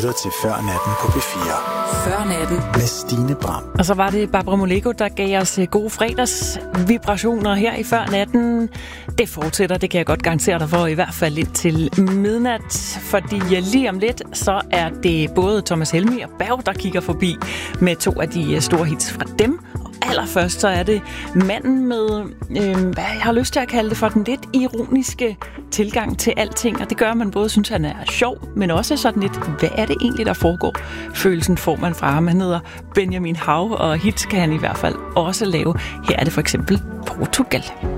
lytter til Før Natten på P4. Før Natten med Stine Bram. Og så var det Barbara Moleko, der gav os gode fredagsvibrationer her i Før Natten. Det fortsætter, det kan jeg godt garantere dig for, i hvert fald lidt til midnat. Fordi lige om lidt, så er det både Thomas Helmig og Berg, der kigger forbi med to af de store hits fra dem. Allerførst så er det manden med, hvad jeg har lyst til at kalde det for, den lidt ironiske tilgang til alting. Og det gør, at man både synes, at han er sjov, men også sådan lidt, hvad er det egentlig, der foregår? Følelsen får man fra ham. Han hedder Benjamin Hav, og hits kan han i hvert fald også lave. Her er det for eksempel Portugal.